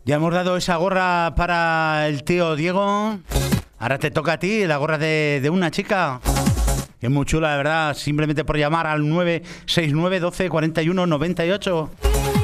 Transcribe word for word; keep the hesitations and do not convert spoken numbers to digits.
Ya hemos dado esa gorra para el tío Diego. Ahora te toca a ti, la gorra de, de una chica. Es muy chula, de verdad. Simplemente por llamar al nueve seis nueve, doce, cuarenta y uno, noventa y ocho.